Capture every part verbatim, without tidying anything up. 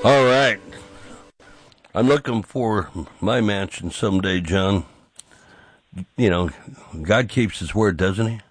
All right. I'm looking for my mansion someday, John. You know, God keeps his word, doesn't he?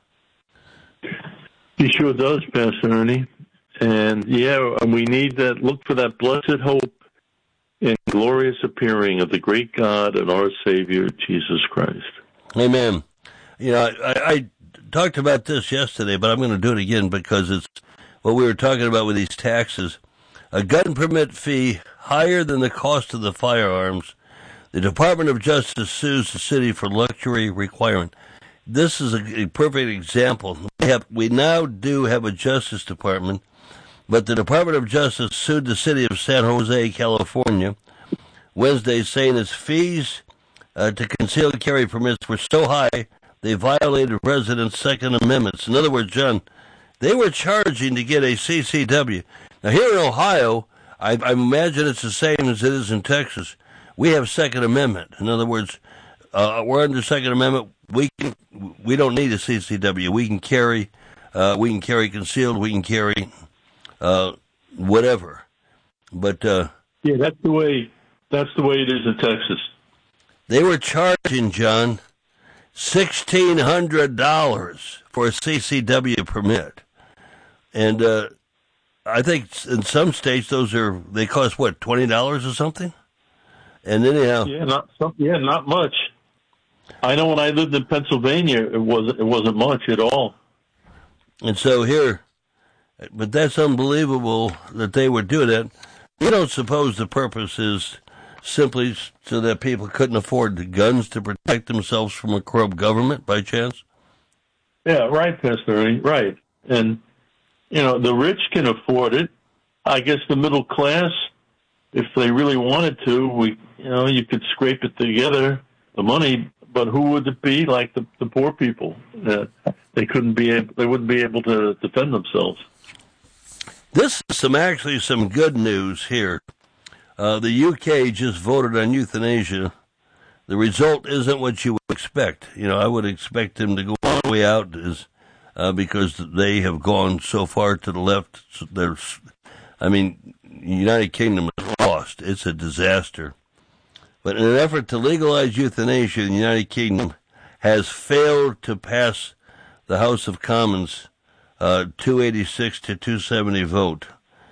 He sure does, Pastor Ernie. And, yeah, we need that. Look for that blessed hope and glorious appearing of the great God and our Savior, Jesus Christ. Amen. You know, I, I talked about this yesterday, but I'm going to do it again because it's what we were talking about with these taxes. A gun permit fee higher than the cost of the firearms. The Department of Justice sues the city for luxury requirement. This is a, a perfect example. We, have, we now do have a Justice Department, but the Department of Justice sued the city of San Jose, California, Wednesday, saying its fees uh, to concealed carry permits were so high they violated residents' Second Amendments. In other words, John, they were charging to get a C C W. Now, here in Ohio, I, I imagine it's the same as it is in Texas. We have Second Amendment. In other words, uh, we're under Second Amendment. We can, we don't need a C C W. We can carry, uh, we can carry concealed. We can carry uh, whatever. But uh, yeah, that's the way. That's the way it is in Texas. They were charging, John, sixteen hundred dollars for a C C W permit, and uh, I think in some states those are they cost what twenty dollars or something. And anyhow, yeah, not some, yeah, not much. I know when I lived in Pennsylvania, it wasn't it wasn't much at all. And so here, but that's unbelievable that they would do that. You don't suppose the purpose is simply so that people couldn't afford the guns to protect themselves from a corrupt government by chance? Yeah, right, Pastor Ernie, right. And, you know, the rich can afford it. I guess the middle class, if they really wanted to, we, you know, you could scrape it together, the money, but who would it be? Like the, the poor people. Uh, they couldn't be able, they wouldn't be able to defend themselves. This is some actually some good news here. Uh, the U K just voted on euthanasia. The result isn't what you would expect. You know, I would expect them to go all the way out is, uh, because they have gone so far to the left. So there's, I mean, United Kingdom is lost. It's a disaster. But in an effort to legalize euthanasia, the United Kingdom has failed to pass the House of Commons uh, two eighty-six to two seventy vote.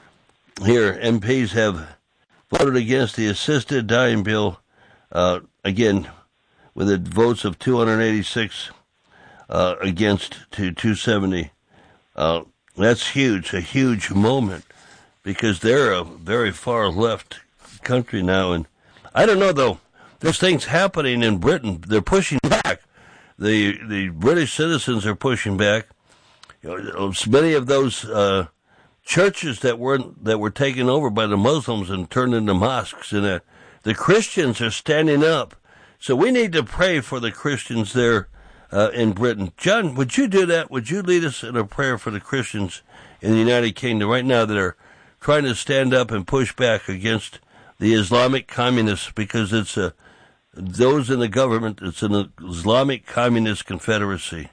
Here, M Ps have voted against the assisted dying bill, uh, again, with the votes of two hundred eighty-six uh, against to two seventy. Uh, that's huge, a huge moment, because they're a very far left country now. And I don't know, though, there's things happening in Britain. They're pushing back. The the British citizens are pushing back. You know, many of those uh, churches that were that were taken over by the Muslims and turned into mosques, and uh, the Christians are standing up. So we need to pray for the Christians there uh, in Britain. John, would you do that? Would you lead us in a prayer for the Christians in the United Kingdom right now that are trying to stand up and push back against the Islamic communists, because it's a those in the government, it's an Islamic communist confederacy.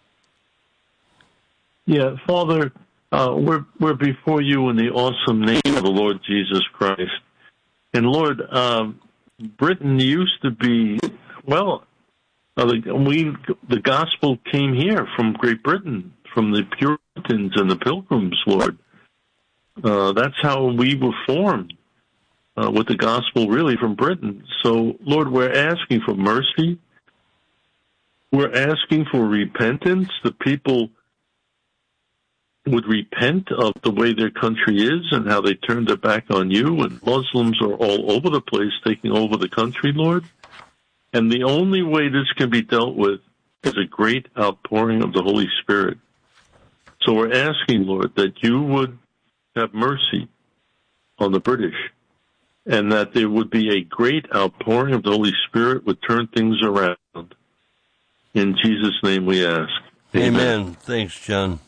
Yeah, Father, uh, we're we're before you in the awesome name of the Lord Jesus Christ. And Lord, um, Britain used to be, well, uh, the, we the gospel came here from Great Britain, from the Puritans and the Pilgrims, Lord. Uh, that's how we were formed, uh, with the gospel really from Britain. So, Lord, we're asking for mercy. We're asking for repentance. The people would repent of the way their country is and how they turned their back on you, and Muslims are all over the place taking over the country, Lord. And the only way this can be dealt with is a great outpouring of the Holy Spirit. So we're asking, Lord, that you would have mercy on the British, and that there would be a great outpouring of the Holy Spirit would turn things around. In Jesus' name we ask. Amen. Amen. Thanks, John.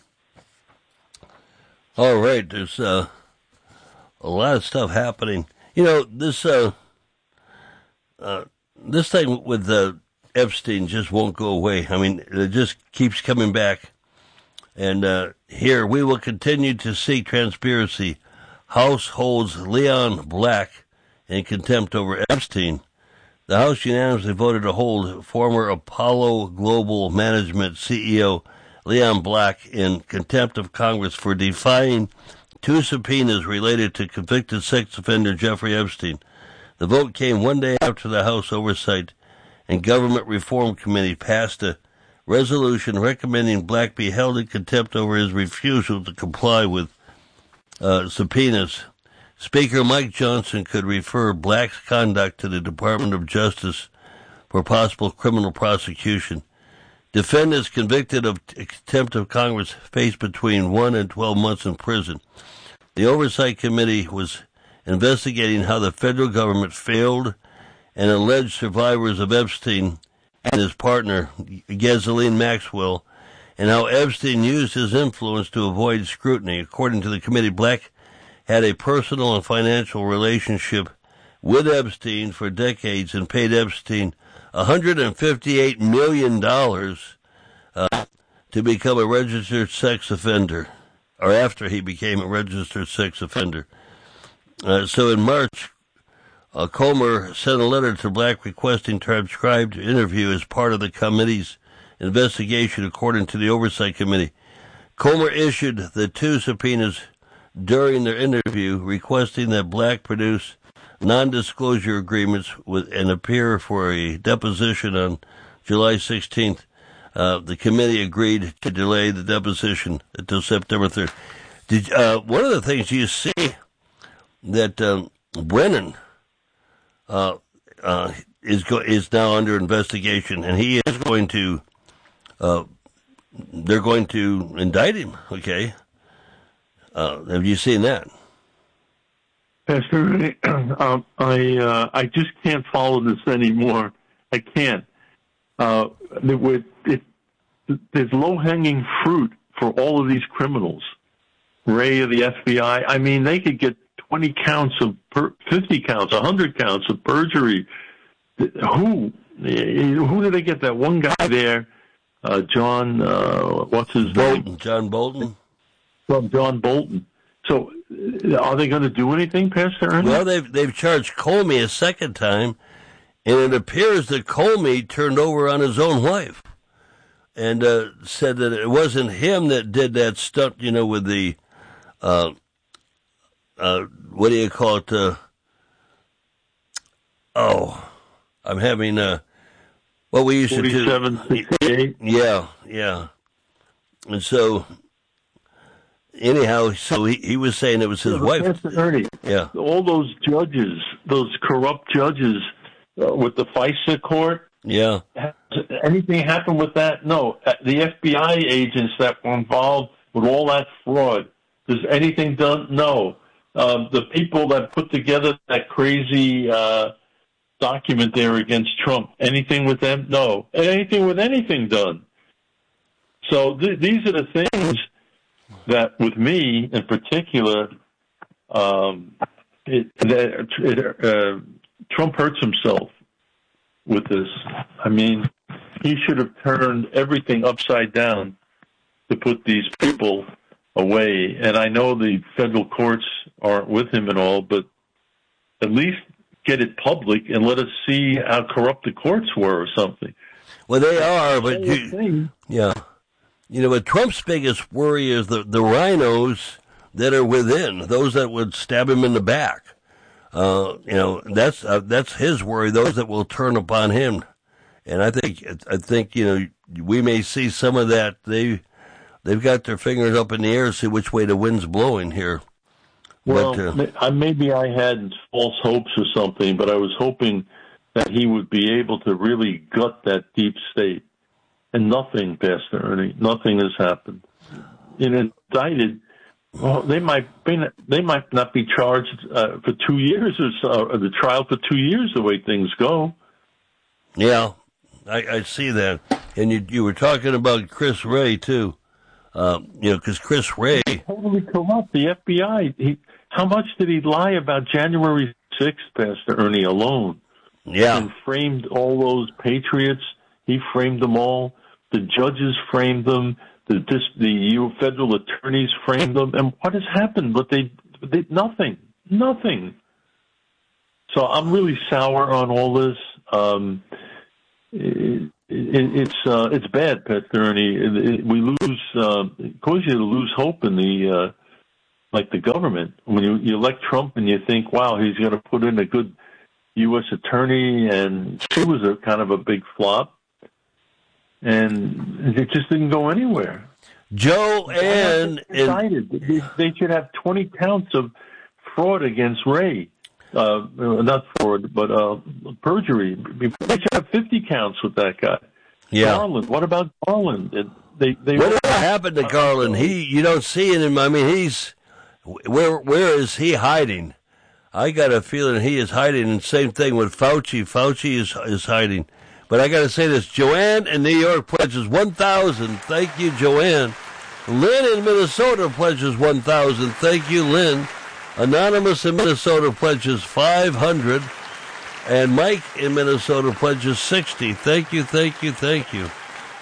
All right, there's uh, a lot of stuff happening. You know, this uh, uh, this thing with uh, Epstein just won't go away. I mean, it just keeps coming back. And uh, here, we will continue to seek transparency, House holds Leon Black in contempt over Epstein. The House unanimously voted to hold former Apollo Global Management C E O Leon Black in contempt of Congress for defying two subpoenas related to convicted sex offender Jeffrey Epstein. The vote came one day after the House Oversight and Government Reform Committee passed a resolution recommending Black be held in contempt over his refusal to comply with uh, subpoenas. Speaker Mike Johnson could refer Black's conduct to the Department of Justice for possible criminal prosecution. Defendants convicted of contempt of Congress face between one and twelve months in prison. The Oversight Committee was investigating how the federal government failed and alleged survivors of Epstein and his partner, Ghislaine Maxwell, and how Epstein used his influence to avoid scrutiny. According to the committee, Black had a personal and financial relationship with Epstein for decades and paid Epstein one hundred fifty-eight million dollars uh, to become a registered sex offender, or after he became a registered sex offender. Uh, so in March, uh, Comer sent a letter to Black requesting transcribed interview as part of the committee's investigation, according to the Oversight Committee. Comer issued the two subpoenas during their interview, requesting that Black produce non-disclosure agreements with and appear for a deposition on July sixteenth. Uh, the committee agreed to delay the deposition until September third. Did, uh, one of the things you see that um, Brennan uh, uh, is go- is now under investigation, and he is going to. Uh, they're going to indict him. Okay. Uh, have you seen that? Pastor, um, I uh, I just can't follow this anymore. I can't. Uh, it, it, there's low-hanging fruit for all of these criminals. Ray of the F B I. I mean, they could get twenty counts of per, fifty counts, one hundred counts of perjury. Who? Who did they get? That one guy there, uh, John. Uh, what's his Bolton, name? John Bolton. From John Bolton. So, are they going to do anything, Pastor Ernie? Well, they've they've charged Comey a second time, and it appears that Comey turned over on his own wife, and uh, said that it wasn't him that did that stunt. You know, with the uh, uh, what do you call it? Uh, oh, I'm having uh, what we used to do. forty-seven sixty-eight Yeah, yeah, and so. Anyhow, so he, he was saying it was his yeah, wife. Pastor Ernie, yeah. All those judges, those corrupt judges uh, with the FISA court. Yeah. Has anything happened with that? No. The F B I agents that were involved with all that fraud. Does anything done? No. Uh, the people that put together that crazy uh, document there against Trump, anything with them? No. Anything with anything done? So th- these are the things that, with me in particular, um, it, that, it, uh, Trump hurts himself with this. I mean, he should have turned everything upside down to put these people away. And I know the federal courts aren't with him and all, but at least get it public and let us see how corrupt the courts were or something. Well, they are, but you, yeah. You know, but Trump's biggest worry is the, the rhinos that are within, those that would stab him in the back. Uh, you know, that's uh, that's his worry, those that will turn upon him. And I think, I think you know, we may see some of that. They, they've got their fingers up in the air to see which way the wind's blowing here. Well, but, uh, maybe I had false hopes or something, but I was hoping that he would be able to really gut that deep state. And nothing, Pastor Ernie, nothing has happened. In indicted, well, they might be, they might not be charged uh, for two years or so, or the trial for two years. The way things go. Yeah, I, I see that. And you you were talking about Chris Wray too. Uh, you know, because Chris Wray totally corrupt. The F B I. He, how much did he lie about January sixth, Pastor Ernie, alone? Yeah, and framed all those patriots. He framed them all. The judges framed them. The, this, the federal attorneys framed them. And what has happened? But they they, nothing, nothing. So I'm really sour on all this. Um, it, it, it's uh, it's bad, Pastor Ernie. It, it, we lose, uh, it causes you to lose hope in the uh, like the government. When you, you elect Trump and you think, wow, he's going to put in a good U S attorney, and she was a kind of a big flop, and it just didn't go anywhere. Joanne, decided they, they should have twenty counts of fraud against Ray. Uh, not fraud, but uh, perjury. They should have fifty counts with that guy. Yeah. Garland. What about Garland? They, they what were, happened to Garland? He, you don't see him. I mean, he's where? Where is he hiding? I got a feeling he is hiding. And same thing with Fauci. Fauci is is hiding. But I got to say this: Joanne in New York pledges one thousand. Thank you, Joanne. Lynn in Minnesota pledges one thousand. Thank you, Lynn. Anonymous in Minnesota pledges five hundred. And Mike in Minnesota pledges sixty. Thank you, thank you, thank you.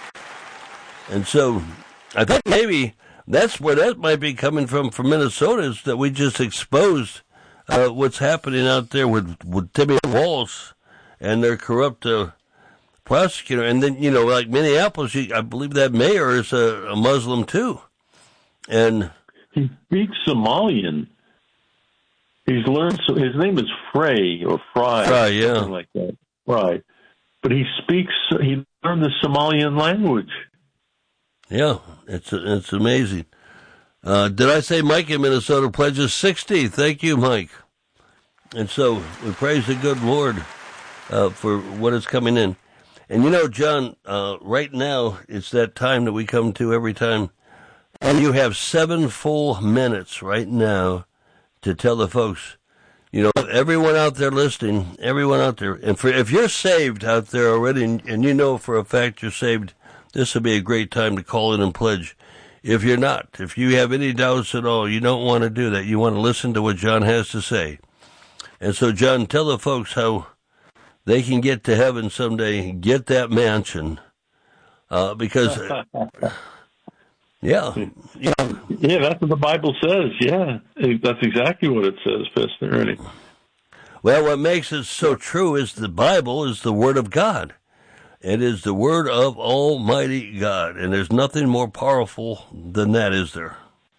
And so I think maybe that's where that might be coming from from Minnesota, is that we just exposed uh, what's happening out there with, with Timmy Walsh and their corrupt uh, prosecutor. And then, you know, like Minneapolis, I believe that mayor is a, a Muslim too. And he speaks Somalian. He's learned, so his name is Frey or Fry, Fry, yeah, something like that. Right, but he speaks. He learned the Somalian language. Yeah, it's it's amazing. Uh, did I say Mike in Minnesota pledges sixty? Thank you, Mike. And so we praise the good Lord uh, for what is coming in. And you know, John, uh, right now it's that time that we come to every time, and you have seven full minutes right now to tell the folks, you know, everyone out there listening, everyone out there, and for if you're saved out there already, and, and you know for a fact you're saved, this would be a great time to call in and pledge. If you're not, if you have any doubts at all, you don't want to do that. You want to listen to what John has to say. And so, John, tell the folks how they can get to heaven someday, get that mansion, uh, because... Yeah. Yeah, that's what the Bible says. Yeah, that's exactly what it says, Pastor Ernie. Well, what makes it so true is the Bible is the Word of God. It is the Word of Almighty God, and there's nothing more powerful than that, is there?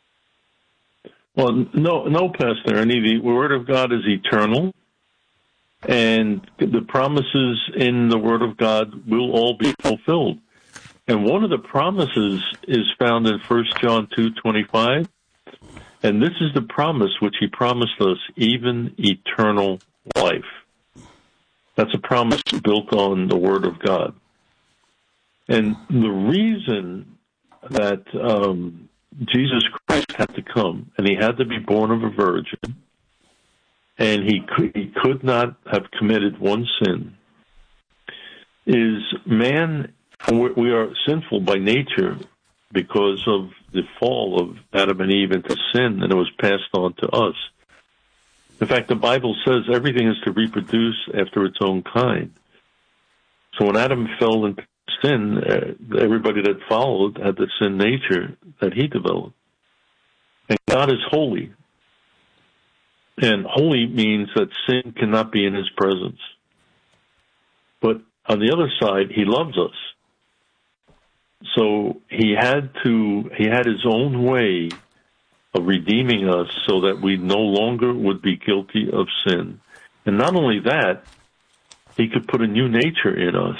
Well, no, no, Pastor Ernie. The Word of God is eternal, and the promises in the Word of God will all be fulfilled. And one of the promises is found in First John two twenty-five, and this is the promise which he promised us, even eternal life. That's a promise built on the Word of God. And the reason that um, Jesus Christ had to come, and he had to be born of a virgin, and he could, he could not have committed one sin, is man... We are sinful by nature because of the fall of Adam and Eve into sin, and it was passed on to us. In fact, the Bible says everything is to reproduce after its own kind. So when Adam fell into sin, everybody that followed had the sin nature that he developed. And God is holy. And holy means that sin cannot be in his presence. But on the other side, he loves us. So he had to, he had his own way of redeeming us so that we no longer would be guilty of sin. And not only that, he could put a new nature in us.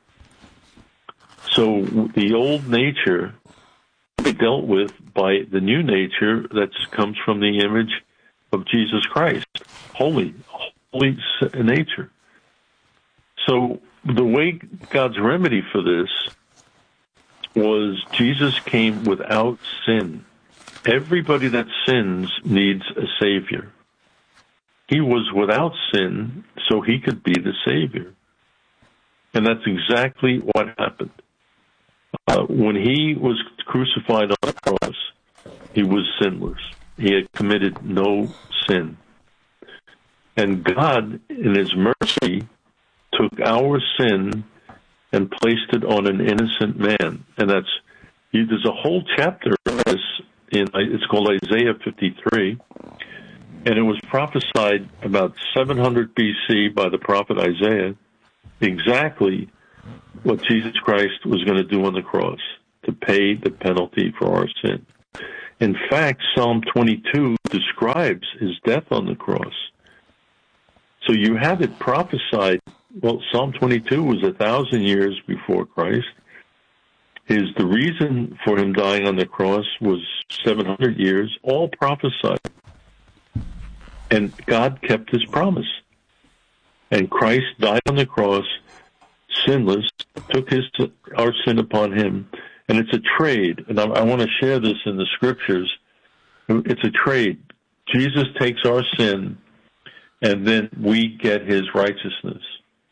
So the old nature be dealt with by the new nature that comes from the image of Jesus Christ, holy, holy nature. So the way God's remedy for this was Jesus came without sin. Everybody that sins needs a Savior. He was without sin, so he could be the Savior. And that's exactly what happened. Uh, when he was crucified on the cross, he was sinless. He had committed no sin. And God, in his mercy, took our sin and placed it on an innocent man. And that's, there's a whole chapter of this, in, it's called Isaiah fifty-three, And it was prophesied about seven hundred B C by the prophet Isaiah, exactly what Jesus Christ was going to do on the cross, to pay the penalty for our sin. In fact, Psalm twenty-two describes his death on the cross. So you have it prophesied. Well, Psalm twenty-two was a thousand years before Christ. His, the reason for him dying on the cross was seven hundred years, all prophesied. And God kept his promise. And Christ died on the cross, sinless, took his our sin upon him. And it's a trade. And I, I want to share this in the scriptures. It's a trade. Jesus takes our sin, and then we get his righteousness.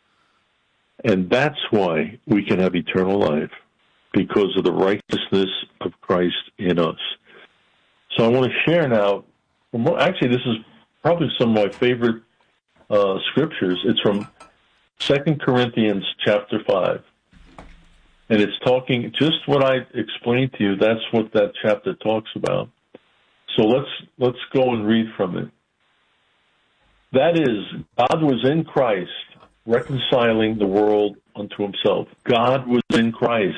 And that's why we can have eternal life, because of the righteousness of Christ in us. So I want to share now, actually this is probably some of my favorite uh, scriptures. It's from Second Corinthians chapter five. And it's talking, just what I explained to you, that's what that chapter talks about. So let's let's go and read from it. That is, God was in Christ, reconciling the world unto himself. God was in Christ,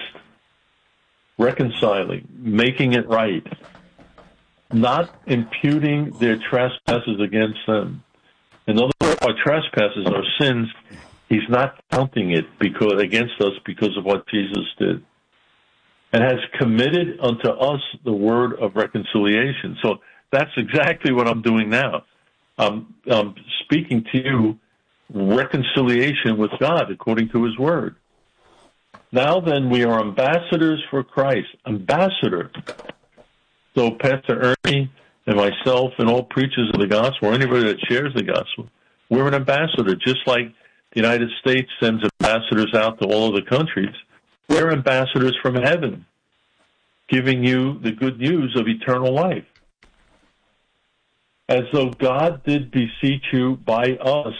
reconciling, making it right, not imputing their trespasses against them. In other words, our trespasses, our sins, he's not counting it because against us because of what Jesus did. And has committed unto us the word of reconciliation. So that's exactly what I'm doing now. I'm, I'm speaking to you reconciliation with God according to his word. Now then, we are ambassadors for Christ. Ambassador. So Pastor Ernie and myself and all preachers of the gospel, or anybody that shares the gospel, we're an ambassador, just like the United States sends ambassadors out to all of the countries. We're ambassadors from heaven, giving you the good news of eternal life. As though God did beseech you by us,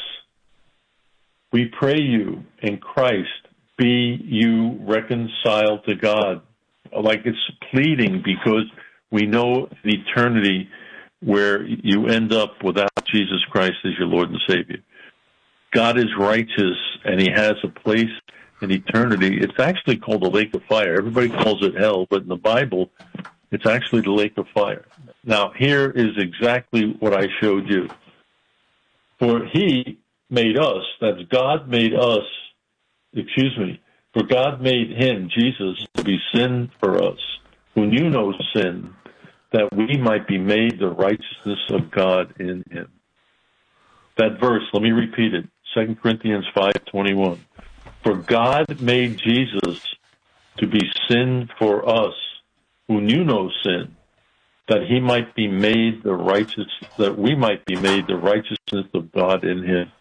we pray you in Christ, be you reconciled to God. Like it's pleading, because we know in eternity where you end up without Jesus Christ as your Lord and Savior. God is righteous, and he has a place in eternity. It's actually called the lake of fire. Everybody calls it hell, but in the Bible, it's actually the lake of fire. Now, here is exactly what I showed you. For he made us, that's God made us, excuse me, for God made him, Jesus, to be sin for us, who knew no sin, that we might be made the righteousness of God in him. That verse, let me repeat it, Second Corinthians five twenty-one. For God made Jesus to be sin for us, who knew no sin, that he might be made the righteous, that we might be made the righteousness of God in him.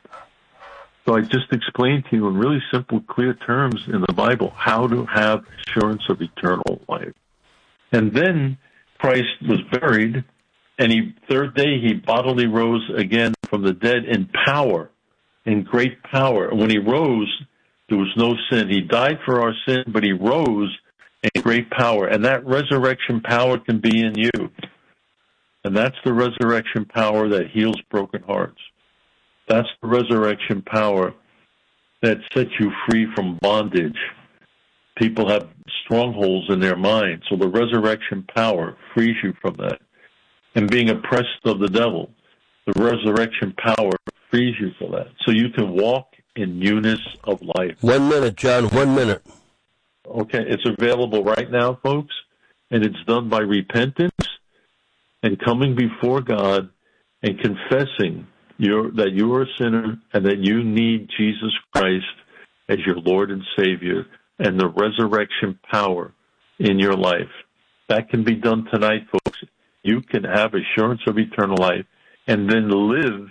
So I just explained to you in really simple, clear terms in the Bible how to have assurance of eternal life. And then Christ was buried, and he third day he bodily rose again from the dead in power, in great power. And when he rose, there was no sin. He died for our sin, but he rose in great power. And that resurrection power can be in you. And that's the resurrection power that heals broken hearts. That's the resurrection power that sets you free from bondage. People have strongholds in their mind, so the resurrection power frees you from that. And being oppressed of the devil, the resurrection power frees you from that. So you can walk in newness of life. One minute, John, one minute. Okay, it's available right now, folks, and it's done by repentance and coming before God and confessing You're, that you are a sinner and that you need Jesus Christ as your Lord and Savior and the resurrection power in your life. That can be done tonight, folks. You can have assurance of eternal life and then live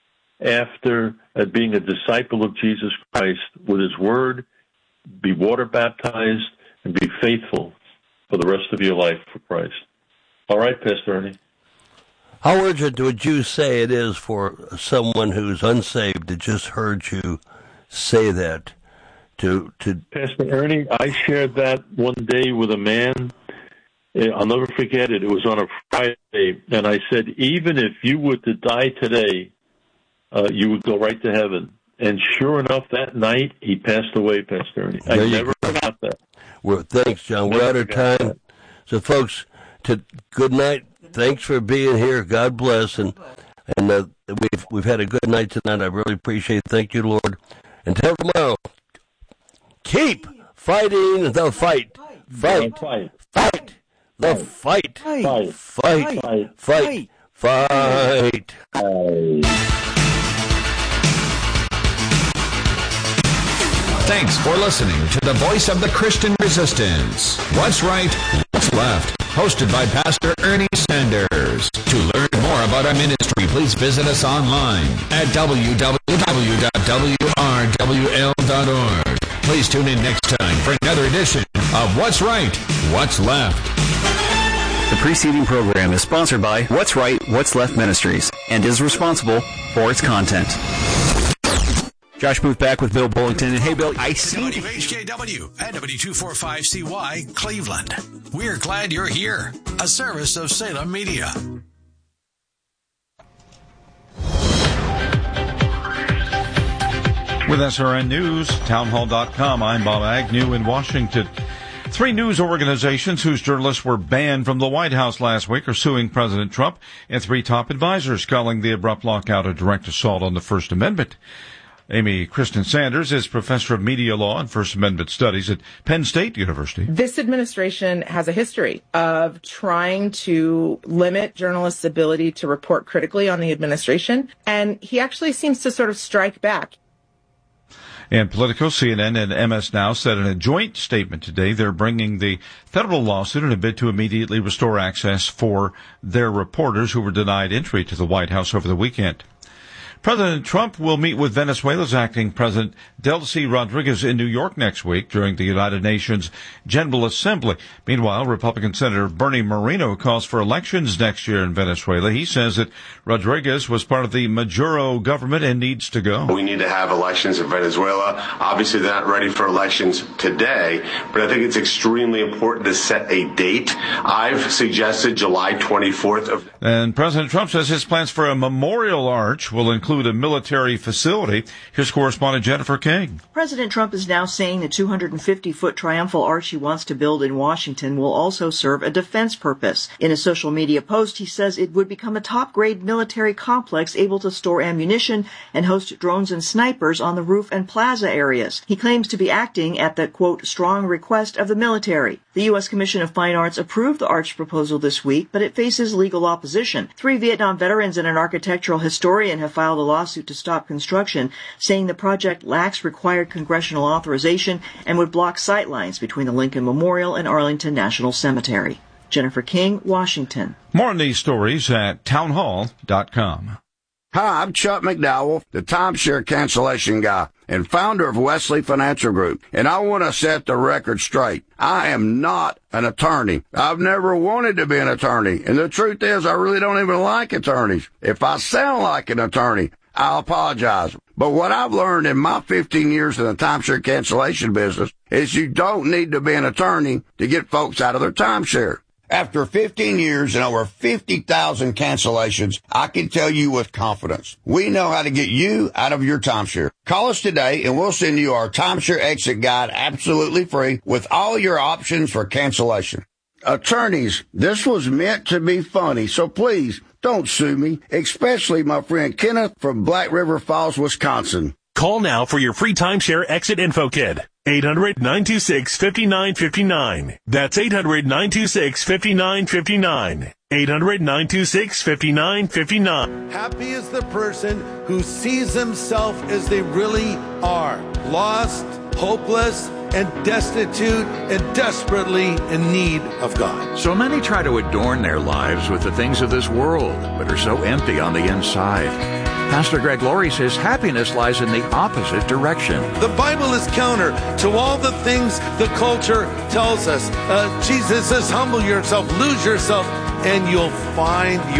after uh, being a disciple of Jesus Christ with his word, be water baptized, and be faithful for the rest of your life for Christ. All right, Pastor Ernie. How urgent would you say it is for someone who's unsaved to just heard you say that? To to Pastor Ernie, I shared that one day with a man, I'll never forget it. It was on a Friday, and I said, even if you were to die today, uh, you would go right to heaven. And sure enough, that night, he passed away, Pastor Ernie. I never go. forgot that. Well, thanks, John. We're out of time. That. So, folks, to, good night. Thanks for being here. God bless. And and uh, we've we've had a good night tonight. I really appreciate it. Thank you, Lord. Until tomorrow, keep fighting the fight. Fight. Fight. Fight. The fight. Fight. Fight. Fight. Fight. Fight. Thanks for listening to the Voice of the Christian Resistance. What's Right, What's Left, hosted by Pastor Ernie Sanders. To learn more about our ministry, please visit us online at w w w dot w r w l dot org. Please tune in next time for another edition of What's Right, What's Left. The preceding program is sponsored by What's Right, What's Left Ministries and is responsible for its content. Josh Booth back with Bill Bullington. And hey, Bill, I see... W H J W and W two forty-five C Y, Cleveland. We're glad you're here. A service of Salem Media. With S R N News, townhall dot com, I'm Bob Agnew in Washington. Three news organizations whose journalists were banned from the White House last week are suing President Trump, and three top advisors calling the abrupt lockout a direct assault on the First Amendment. Amy Kristen Sanders is professor of media law and First Amendment studies at Penn State University. This administration has a history of trying to limit journalists' ability to report critically on the administration, and he actually seems to sort of strike back. And Politico, C N N, and M S Now said in a joint statement today they're bringing the federal lawsuit in a bid to immediately restore access for their reporters who were denied entry to the White House over the weekend. President Trump will meet with Venezuela's acting president, Delcy Rodriguez, in New York next week during the United Nations General Assembly. Meanwhile, Republican Senator Bernie Moreno calls for elections next year in Venezuela. He says that Rodriguez was part of the Maduro government and needs to go. We need to have elections in Venezuela. Obviously, they're not ready for elections today, but I think it's extremely important to set a date. I've suggested July twenty-fourth. Of- and President Trump says his plans for a memorial arch will include a military facility. Here's correspondent Jennifer King. President Trump is now saying the two hundred fifty foot triumphal arch he wants to build in Washington will also serve a defense purpose. In a social media post, he says it would become a top-grade military complex able to store ammunition and host drones and snipers on the roof and plaza areas. He claims to be acting at the, quote, strong request of the military. The U S Commission of Fine Arts approved the arch proposal this week, but it faces legal opposition. Three Vietnam veterans and an architectural historian have filed a lawsuit to stop construction, saying the project lacks required congressional authorization and would block sightlines between the Lincoln Memorial and Arlington National Cemetery. Jennifer King, Washington. More on these stories at townhall dot com. Hi, I'm Chuck McDowell, the timeshare cancellation guy and founder of Wesley Financial Group, and I want to set the record straight. I am not an attorney. I've never wanted to be an attorney, and the truth is I really don't even like attorneys. If I sound like an attorney, I'll apologize. But what I've learned in my fifteen years in the timeshare cancellation business is you don't need to be an attorney to get folks out of their timeshare. After fifteen years and over fifty thousand cancellations, I can tell you with confidence, we know how to get you out of your timeshare. Call us today and we'll send you our timeshare exit guide absolutely free with all your options for cancellation. Attorneys, this was meant to be funny, so please don't sue me, especially my friend Kenneth from Black River Falls, Wisconsin. Call now for your free timeshare exit info kit. eight hundred, nine two six, five nine five nine. That's eight hundred, nine two six, five nine five nine. eight hundred, nine two six, five nine five nine. Happy is the person who sees themselves as they really are. Lost, hopeless, and destitute and desperately in need of God. So many try to adorn their lives with the things of this world, but are so empty on the inside. Pastor Greg Laurie says happiness lies in the opposite direction. The Bible is counter to all the things the culture tells us. Uh, Jesus says, humble yourself, lose yourself, and you'll find